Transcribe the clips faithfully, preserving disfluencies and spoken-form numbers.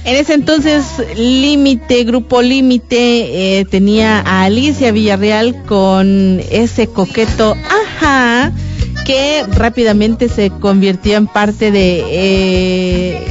En ese entonces, Límite, Grupo Límite, eh, tenía a Alicia Villarreal con ese coqueto ajá, que rápidamente se convirtió en parte de eh,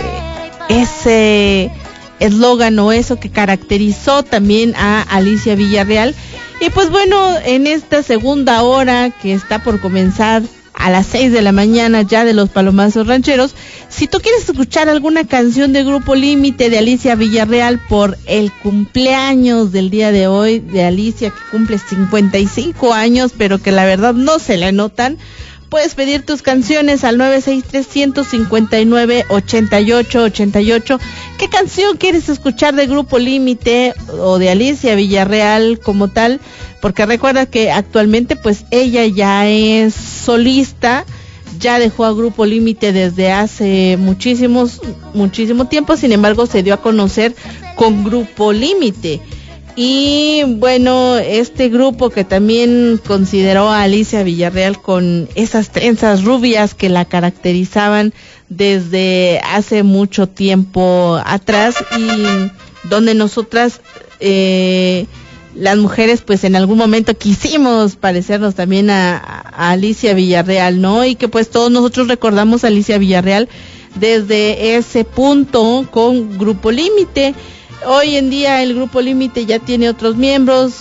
ese eslogan o eso que caracterizó también a Alicia Villarreal. Y pues bueno, en esta segunda hora que está por comenzar a las seis de la mañana ya de los Palomazos Rancheros, si tú quieres escuchar alguna canción de Grupo Límite de Alicia Villarreal por el cumpleaños del día de hoy de Alicia, que cumple cincuenta y cinco años, pero que la verdad no se le notan, puedes pedir tus canciones al nueve seis tres, cinco nueve, ocho ocho ocho ocho. ¿Qué canción quieres escuchar de Grupo Límite o de Alicia Villarreal como tal? Porque recuerda que actualmente pues ella ya es solista, ya dejó a Grupo Límite desde hace muchísimos, muchísimo tiempo, sin embargo se dio a conocer con Grupo Límite. Y bueno, este grupo que también consideró a Alicia Villarreal con esas trenzas rubias que la caracterizaban desde hace mucho tiempo atrás, y donde nosotras, eh, las mujeres, pues en algún momento quisimos parecernos también a, a Alicia Villarreal, ¿no? Y que pues todos nosotros recordamos a Alicia Villarreal desde ese punto con Grupo Límite. Hoy en día el Grupo Límite ya tiene otros miembros,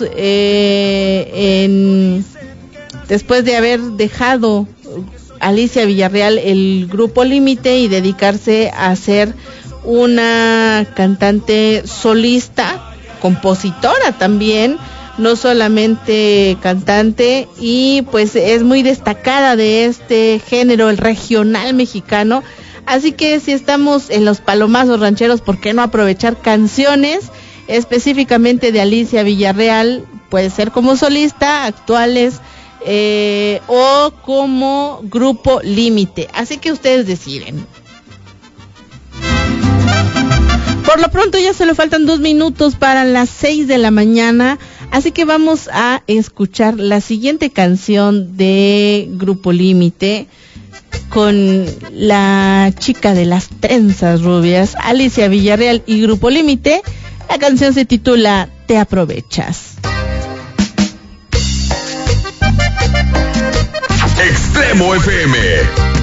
eh, en, después de haber dejado Alicia Villarreal el Grupo Límite y dedicarse a ser una cantante solista, compositora también, no solamente cantante, y pues es muy destacada de este género, el regional mexicano. Así que si estamos en los Palomazos Rancheros, ¿por qué no aprovechar canciones específicamente de Alicia Villarreal? Puede ser como solista, actuales, eh, o como Grupo Límite. Así que ustedes deciden. Por lo pronto ya solo faltan dos minutos para las seis de la mañana, así que vamos a escuchar la siguiente canción de Grupo Límite, con la chica de las trenzas rubias, Alicia Villarreal y Grupo Límite. La canción se titula Te Aprovechas. Extremo F M.